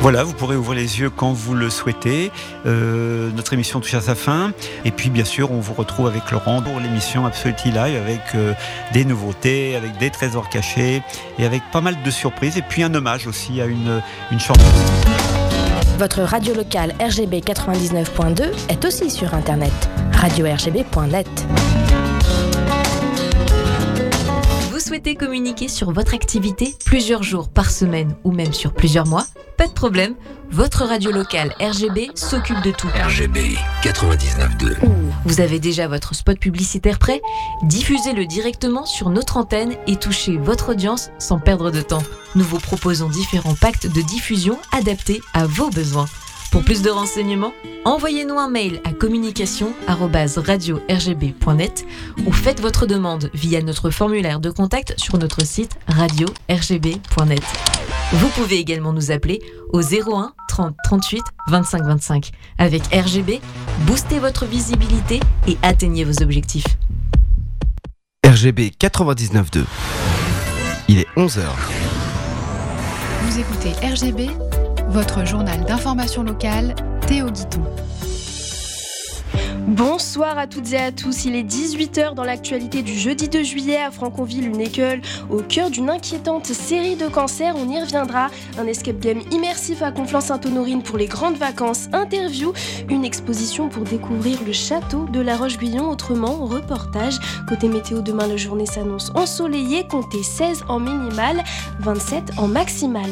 Voilà, vous pourrez ouvrir les yeux quand vous le souhaitez. Notre émission touche à sa fin. Et puis, bien sûr, on vous retrouve avec Laurent pour l'émission Absolutely Live avec des nouveautés, avec des trésors cachés et avec pas mal de surprises. Et puis, un hommage aussi à une chanson. Votre radio locale RGB 99.2 est aussi sur Internet. radio-rgb.net. Vous souhaitez communiquer sur votre activité plusieurs jours par semaine ou même sur plusieurs mois ? Pas de problème, votre radio locale RGB s'occupe de tout. RGB 99.2. Vous avez déjà votre spot publicitaire prêt ? Diffusez-le directement sur notre antenne et touchez votre audience sans perdre de temps. Nous vous proposons différents packs de diffusion adaptés à vos besoins. Pour plus de renseignements, envoyez-nous un mail à communication@radio-rgb.net ou faites votre demande via notre formulaire de contact sur notre site radio-rgb.net. Vous pouvez également nous appeler au 01 30 38 25 25. Avec RGB, boostez votre visibilité et atteignez vos objectifs. RGB 99.2. Il est 11h. Vous écoutez RGB, votre journal d'information locale, Théo Guiton. Bonsoir à toutes et à tous, il est 18h dans l'actualité du jeudi 2 juillet à Franconville, une école au cœur d'une inquiétante série de cancers, on y reviendra, un escape game immersif à Conflans-Sainte-Honorine pour les grandes vacances, interview, une exposition pour découvrir le château de La Roche-Guyon, autrement reportage. Côté météo, demain la journée s'annonce ensoleillée, comptez 16 en minimal, 27 en maximal.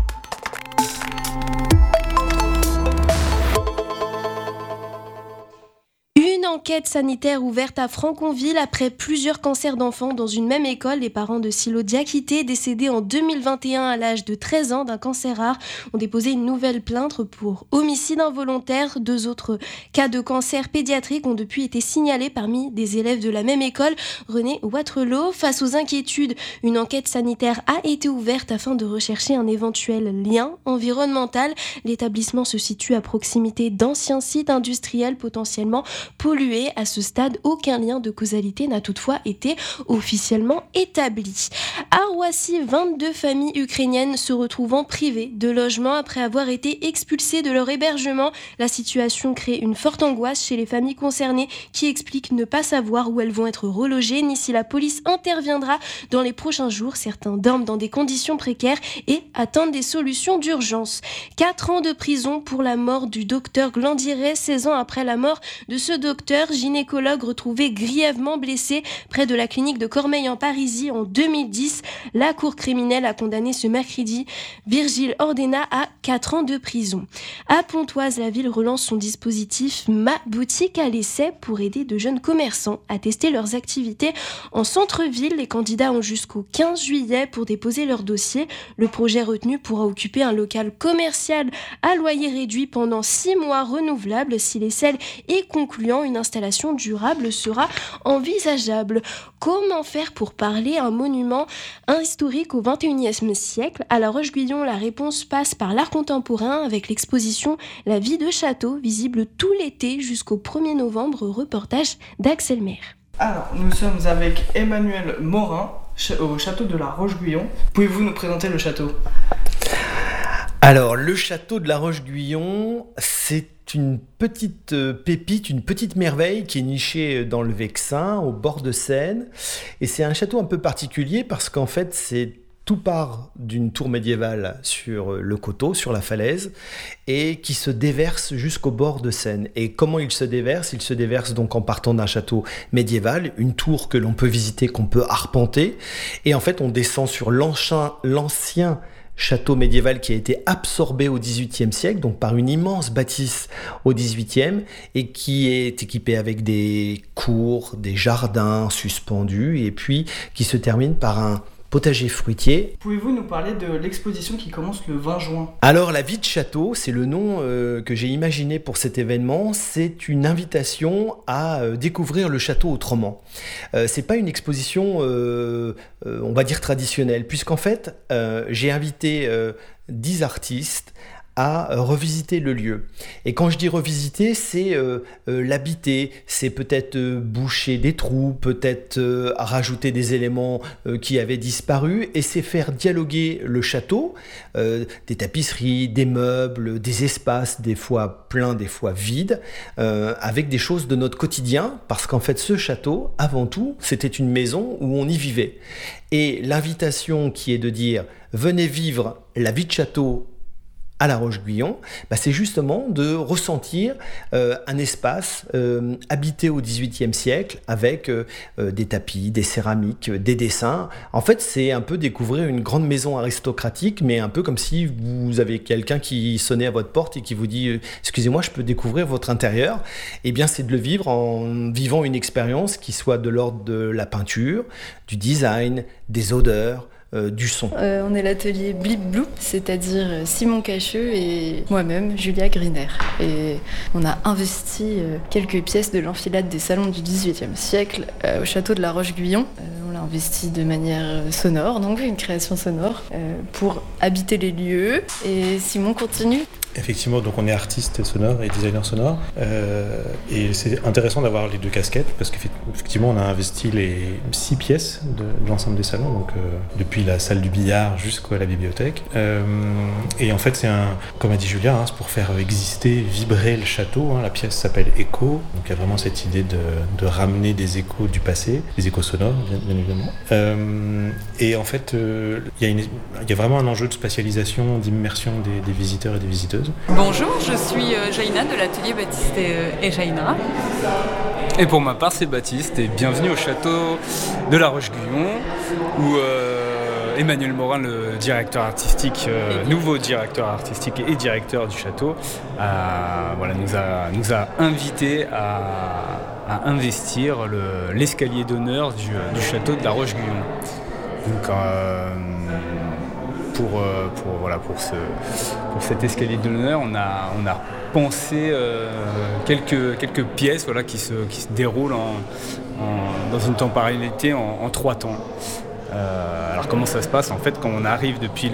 Une enquête sanitaire ouverte à Franconville après plusieurs cancers d'enfants dans une même école. Les parents de Silo Diakité, décédé en 2021 à l'âge de 13 ans d'un cancer rare, ont déposé une nouvelle plainte pour homicide involontaire. 2 autres cas de cancer pédiatrique ont depuis été signalés parmi des élèves de la même école, René Waterloo. Face aux inquiétudes, une enquête sanitaire a été ouverte afin de rechercher un éventuel lien environnemental. L'établissement se situe à proximité d'anciens sites industriels potentiellement pollués. À ce stade, aucun lien de causalité n'a toutefois été officiellement établi. À Roissy, 22 familles ukrainiennes se retrouvant privées de logement après avoir été expulsées de leur hébergement. La situation crée une forte angoisse chez les familles concernées qui expliquent ne pas savoir où elles vont être relogées ni si la police interviendra dans les prochains jours. Certains dorment dans des conditions précaires et attendent des solutions d'urgence. 4 ans de prison pour la mort du docteur Glandiret, 16 ans après la mort de ce docteur gynécologue retrouvé grièvement blessé près de la clinique de Cormeilles en Parisie en 2010. La cour criminelle a condamné ce mercredi Virgile Ordena à 4 ans de prison. À Pontoise, la ville relance son dispositif Ma boutique à l'essai pour aider de jeunes commerçants à tester leurs activités en centre-ville. Les candidats ont jusqu'au 15 juillet pour déposer leur dossier. Le projet retenu pourra occuper un local commercial à loyer réduit pendant 6 mois renouvelables. Si les celles et concluant, une installation durable sera envisageable. Comment faire pour parler un monument historique au XXIe siècle ? À La Roche-Guyon, la réponse passe par l'art contemporain avec l'exposition La vie de château, visible tout l'été jusqu'au 1er novembre, reportage d'Axel Maire. Alors, nous sommes avec Emmanuel Morin au château de La Roche-Guyon. Pouvez-vous nous présenter le château ? Alors, le château de La Roche-Guyon, c'est une petite pépite, une petite merveille qui est nichée dans le Vexin, au bord de Seine. Et c'est un château un peu particulier parce qu'en fait, tout part d'une tour médiévale sur le coteau, sur la falaise, et qui se déverse jusqu'au bord de Seine. Et comment il se déverse ? Il se déverse donc en partant d'un château médiéval, une tour que l'on peut visiter, qu'on peut arpenter. Et en fait, on descend sur l'ancien château médiéval qui a été absorbé au XVIIIe siècle, donc par une immense bâtisse au XVIIIe, et qui est équipé avec des cours, des jardins suspendus, et puis qui se termine par un potager fruitier. Pouvez-vous nous parler de l'exposition qui commence le 20 juin ? Alors, la vie de château, c'est le nom que j'ai imaginé pour cet événement. C'est une invitation à découvrir le château autrement. C'est pas une exposition, on va dire traditionnelle, puisqu'en fait, j'ai invité 10 artistes à revisiter le lieu. Et quand je dis revisiter, c'est l'habiter, c'est peut-être boucher des trous, peut-être rajouter des éléments qui avaient disparu, et c'est faire dialoguer le château, des tapisseries, des meubles, des espaces, des fois pleins, des fois vides, avec des choses de notre quotidien, parce qu'en fait ce château, avant tout, c'était une maison où on y vivait. Et l'invitation qui est de dire « venez vivre la vie de château » à La Roche-Guyon, c'est justement de ressentir un espace habité au XVIIIe siècle avec des tapis, des céramiques, des dessins. En fait, c'est un peu découvrir une grande maison aristocratique, mais un peu comme si vous avez quelqu'un qui sonnait à votre porte et qui vous dit « Excusez-moi, je peux découvrir votre intérieur ?» Eh bien, c'est de le vivre en vivant une expérience qui soit de l'ordre de la peinture, du design, des odeurs, du son. On est l'atelier Blip Bloop, c'est-à-dire Simon Cacheux et moi-même, Julia Griner. Et on a investi quelques pièces de l'enfilade des salons du XVIIIe siècle au château de La Roche-Guyon. On l'a investi de manière sonore, donc une création sonore, pour habiter les lieux. Et Simon continue. Effectivement, donc on est artiste sonore et designer sonore, et c'est intéressant d'avoir les deux casquettes parce qu'effectivement on a investi les 6 pièces de l'ensemble des salons, donc depuis la salle du billard jusqu'à la bibliothèque, et en fait comme a dit Julia, c'est pour faire exister, vibrer le château. La pièce s'appelle Écho, donc il y a vraiment cette idée de ramener des échos du passé, des échos sonores bien évidemment, et en fait il y a vraiment un enjeu de spatialisation, d'immersion des visiteurs et des visiteuses. Bonjour, je suis Jaina de l'atelier Baptiste et Jaina. Et pour ma part, c'est Baptiste et bienvenue au château de La Roche-Guyon où Emmanuel Morin, le directeur artistique, nouveau directeur artistique et directeur du château, nous a invités à investir l'escalier d'honneur du château de La Roche-Guyon. Donc, pour cet escalier d'honneur, on a pensé quelques pièces qui se déroulent dans une temporalité en 3 temps. Alors comment ça se passe en fait quand on arrive depuis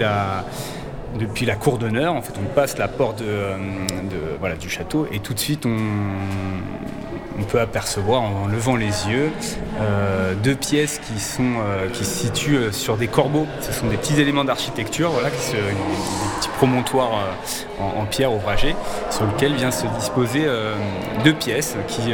la cour d'honneur, en fait on passe la porte du château et tout de suite on peut apercevoir en levant les yeux 2 pièces qui se situent sur des corbeaux. Ce sont des petits éléments d'architecture, des petits promontoires en pierre ouvragée sur lesquels vient se disposer 2 pièces qui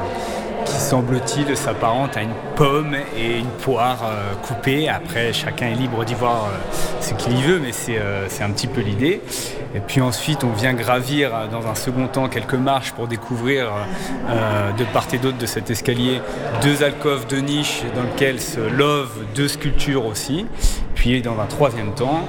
semble-t-il s'apparente à une pomme et une poire coupées. Après, chacun est libre d'y voir ce qu'il y veut, mais c'est un petit peu l'idée. Et puis ensuite, on vient gravir dans un second temps quelques marches pour découvrir de part et d'autre de cet escalier 2 alcôves, 2 niches dans lesquelles se lovent 2 sculptures aussi. Puis dans un 3e temps,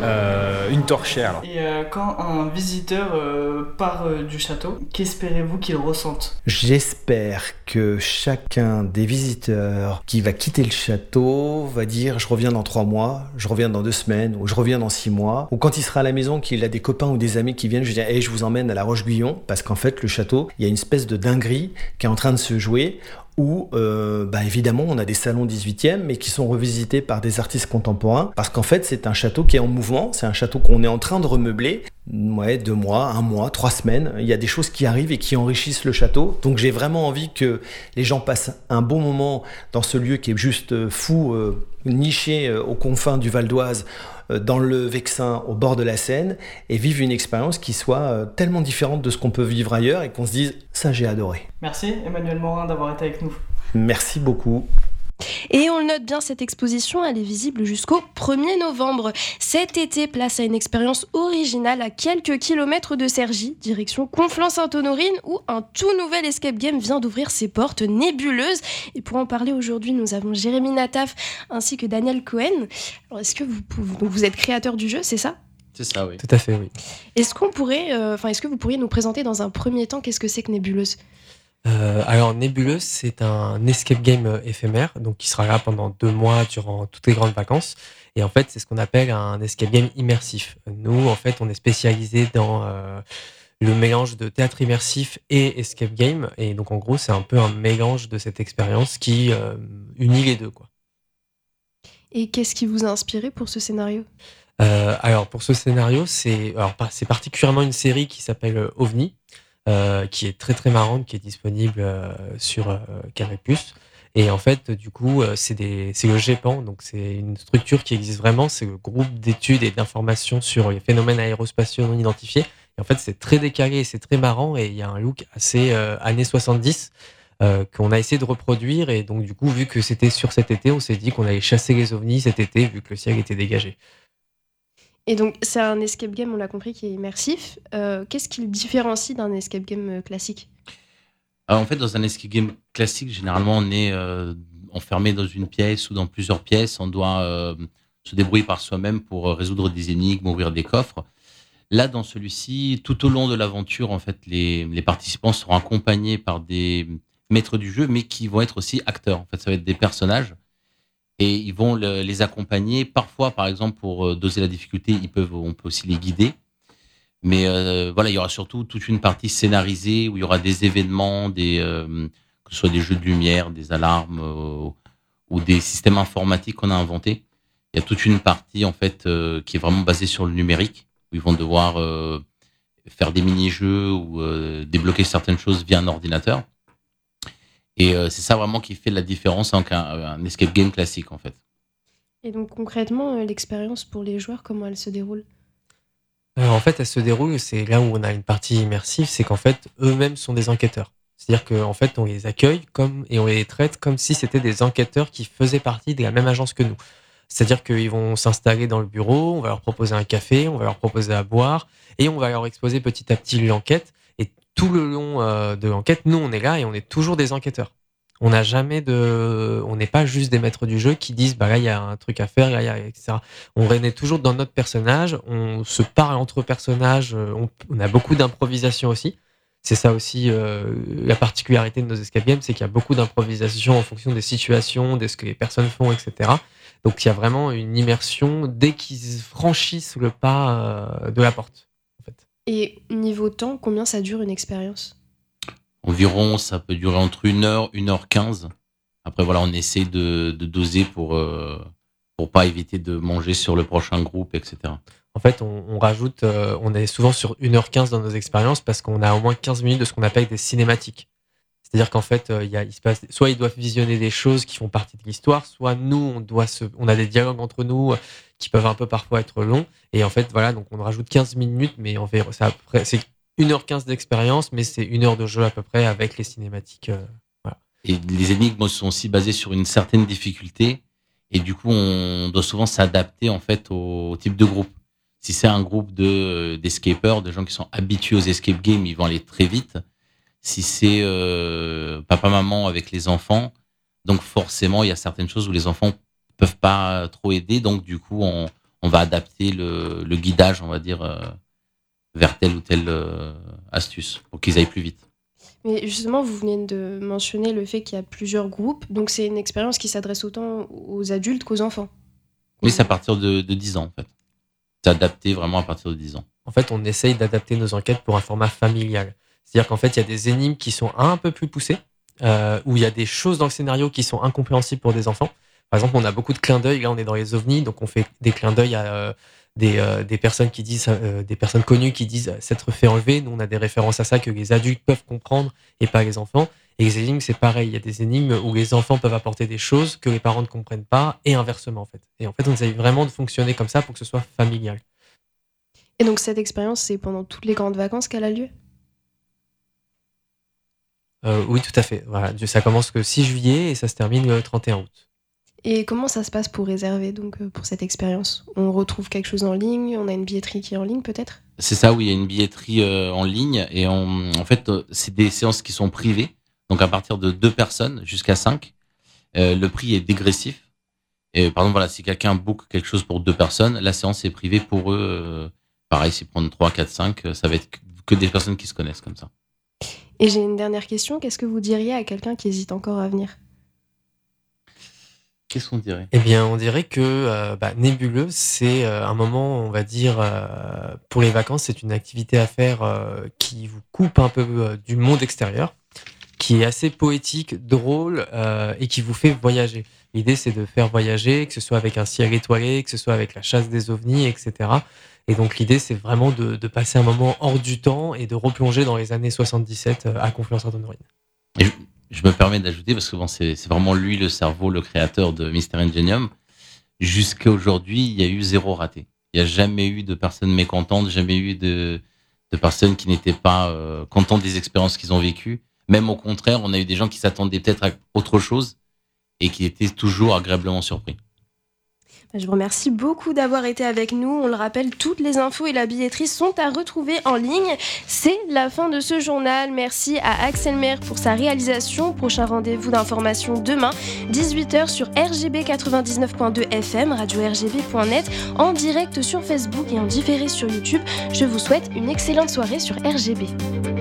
une torchère. Et quand un visiteur part du château, qu'espérez-vous qu'il ressente ? J'espère que chacun des visiteurs qui va quitter le château va dire « je reviens dans 3 mois, je reviens dans 2 semaines, ou je reviens dans 6 mois ». Ou quand il sera à la maison, qu'il a des copains ou des amis qui viennent, je vais dire « je vous emmène à La Roche-Guyon » parce qu'en fait, le château, il y a une espèce de dinguerie qui est en train de se jouer où évidemment on a des salons 18e mais qui sont revisités par des artistes contemporains parce qu'en fait c'est un château qui est en mouvement, c'est un château qu'on est en train de remeubler. 2 mois, 1 mois, 3 semaines, il y a des choses qui arrivent et qui enrichissent le château, donc j'ai vraiment envie que les gens passent un bon moment dans ce lieu qui est juste fou, niché aux confins du Val d'Oise, dans le Vexin, au bord de la Seine, et vivre une expérience qui soit tellement différente de ce qu'on peut vivre ailleurs et qu'on se dise « ça j'ai adoré ». Merci Emmanuel Morin d'avoir été avec nous. Merci beaucoup. Et on le note bien, cette exposition, elle est visible jusqu'au 1er novembre. Cet été, place à une expérience originale à quelques kilomètres de Cergy, direction Conflans-Sainte-Honorine, où un tout nouvel escape game vient d'ouvrir ses portes, Nébuleuse. Et pour en parler aujourd'hui, nous avons Jérémy Nataf ainsi que Daniel Cohen. Alors, est-ce que vous êtes créateur du jeu, c'est ça ? C'est ça, oui. Tout à fait, oui. Est-ce que vous pourriez nous présenter dans un premier temps qu'est-ce que c'est que Nébuleuse ? Alors Nébuleuse, c'est un escape game éphémère, donc qui sera là pendant 2 mois durant toutes les grandes vacances. Et en fait, c'est ce qu'on appelle un escape game immersif. Nous, en fait, on est spécialisé dans le mélange de théâtre immersif et escape game. Et donc, en gros, c'est un peu un mélange de cette expérience qui unit les deux, quoi. Et qu'est-ce qui vous a inspiré pour ce scénario ? Alors pour ce scénario, c'est particulièrement une série qui s'appelle OVNI, qui est très très marrante, qui est disponible sur Canal+. Et en fait, du coup, c'est le GEPAN, donc c'est une structure qui existe vraiment, c'est le groupe d'études et d'informations sur les phénomènes aérospatiaux non identifiés. Et en fait, c'est très décalé et c'est très marrant, et il y a un look assez années 70 qu'on a essayé de reproduire. Et donc du coup, vu que c'était sur cet été, on s'est dit qu'on allait chasser les ovnis cet été, vu que le ciel était dégagé. Et donc, c'est un escape game, on l'a compris, qui est immersif. Qu'est-ce qui le différencie d'un escape game classique ? Alors, en fait, dans un escape game classique, généralement, on est enfermé dans une pièce ou dans plusieurs pièces. On doit se débrouiller par soi-même pour résoudre des énigmes, ouvrir des coffres. Là, dans celui-ci, tout au long de l'aventure, en fait, les participants seront accompagnés par des maîtres du jeu, mais qui vont être aussi acteurs. En fait, ça va être des personnages. Et ils vont les accompagner. Parfois, par exemple, pour doser la difficulté, on peut aussi les guider. Mais voilà, il y aura surtout toute une partie scénarisée où il y aura des événements, que ce soit des jeux de lumière, des alarmes ou des systèmes informatiques qu'on a inventés. Il y a toute une partie en fait qui est vraiment basée sur le numérique, où ils vont devoir faire des mini-jeux ou débloquer certaines choses via un ordinateur. Et c'est ça vraiment qui fait la différence avec un escape game classique en fait. Et donc concrètement, l'expérience pour les joueurs, comment elle se déroule ? En fait, elle se déroule, c'est là où on a une partie immersive, c'est qu'en fait, eux-mêmes sont des enquêteurs. C'est-à-dire qu'en fait, on les accueille et on les traite comme si c'était des enquêteurs qui faisaient partie de la même agence que nous. C'est-à-dire qu'ils vont s'installer dans le bureau, on va leur proposer un café, on va leur proposer à boire, et on va leur exposer petit à petit l'enquête. Et tout le long de l'enquête, nous, on est là et on est toujours des enquêteurs. On n'est pas juste des maîtres du jeu qui disent, bah là, il y a un truc à faire, là, etc. On est toujours dans notre personnage, on se parle entre personnages, on a beaucoup d'improvisation aussi. C'est ça aussi, la particularité de nos escape games, c'est qu'il y a beaucoup d'improvisation en fonction des situations, de ce que les personnes font, etc. Donc, il y a vraiment une immersion dès qu'ils franchissent le pas de la porte, en fait. Et niveau temps, combien ça dure une expérience ? Environ, ça peut durer entre 1h, 1h15. Après, voilà, on essaie de doser pour pas éviter de manger sur le prochain groupe, etc. En fait, on rajoute, on est souvent sur 1h15 dans nos expériences parce qu'on a au moins 15 minutes de ce qu'on appelle des cinématiques. C'est-à-dire qu'en fait, il se passe, soit ils doivent visionner des choses qui font partie de l'histoire, soit nous, on a des dialogues entre nous qui peuvent un peu parfois être longs. Et en fait, voilà, donc on rajoute 15 minutes, mais on fait ça après, c'est 1h15 d'expérience, mais c'est 1 heure de jeu à peu près avec les cinématiques. Voilà. Et les énigmes sont aussi basées sur une certaine difficulté. Et du coup, on doit souvent s'adapter en fait au type de groupe. Si c'est un groupe d'escapers, de gens qui sont habitués aux escape games, ils vont aller très vite. Si c'est papa-maman avec les enfants, donc forcément, il y a certaines choses où les enfants peuvent pas trop aider. Donc du coup, on va adapter le guidage, on va dire, vers telle ou telle astuce pour qu'ils aillent plus vite. Mais justement, vous venez de mentionner le fait qu'il y a plusieurs groupes, donc c'est une expérience qui s'adresse autant aux adultes qu'aux enfants. Oui, c'est à partir de 10 ans, en fait. C'est adapté vraiment à partir de 10 ans. En fait, on essaye d'adapter nos enquêtes pour un format familial. C'est-à-dire qu'en fait, il y a des énigmes qui sont un peu plus poussées, où il y a des choses dans le scénario qui sont incompréhensibles pour des enfants. Par exemple, on a beaucoup de clins d'œil. Là, on est dans les ovnis, donc on fait des clins d'œil à des personnes qui disent, des personnes connues qui disent s'être fait enlever. Nous, on a des références à ça que les adultes peuvent comprendre et pas les enfants. Et les énigmes, c'est pareil. Il y a des énigmes où les enfants peuvent apporter des choses que les parents ne comprennent pas et inversement, en fait. Et en fait, on essaye vraiment de fonctionner comme ça pour que ce soit familial. Et donc, cette expérience, c'est pendant toutes les grandes vacances qu'elle a lieu ? Oui, tout à fait. Voilà. Ça commence le 6 juillet et ça se termine le 31 août. Et comment ça se passe pour réserver donc, pour cette expérience ? On retrouve quelque chose en ligne ? On a une billetterie qui est en ligne peut-être ? C'est ça, oui, il y a une billetterie en ligne. Et en fait, c'est des séances qui sont privées. Donc à partir de 2 personnes jusqu'à 5. Le prix est dégressif. Et par exemple, voilà, si quelqu'un book quelque chose pour 2 personnes, la séance est privée pour eux. Pareil, s'ils prennent 3, 4, 5, ça va être que des personnes qui se connaissent comme ça. Et j'ai une dernière question. Qu'est-ce que vous diriez à quelqu'un qui hésite encore à venir ? Qu'est-ce qu'on dirait ? Eh bien, on dirait que Nébuleux, c'est un moment, on va dire, pour les vacances, c'est une activité à faire qui vous coupe un peu du monde extérieur. qui est assez poétique, drôle et qui vous fait voyager. L'idée, c'est de faire voyager, que ce soit avec un ciel étoilé, que ce soit avec la chasse des ovnis, etc. Et donc l'idée, c'est vraiment de passer un moment hors du temps et de replonger dans les années 77 à Confluence-Sainte-Honorine. Et je me permets d'ajouter, parce que bon, c'est vraiment lui le cerveau, le créateur de Mister Ingenium. Jusqu'à aujourd'hui, il y a eu 0 raté. Il n'y a jamais eu de personnes mécontentes, jamais eu de personnes qui n'étaient pas contentes des expériences qu'ils ont vécues. Même au contraire, on a eu des gens qui s'attendaient peut-être à autre chose et qui étaient toujours agréablement surpris. Je vous remercie beaucoup d'avoir été avec nous. On le rappelle, toutes les infos et la billetterie sont à retrouver en ligne. C'est la fin de ce journal. Merci à Axel Maire pour sa réalisation. Prochain rendez-vous d'information demain, 18h sur RGB 99.2 FM, radio-rgb.net, en direct sur Facebook et en différé sur YouTube. Je vous souhaite une excellente soirée sur RGB.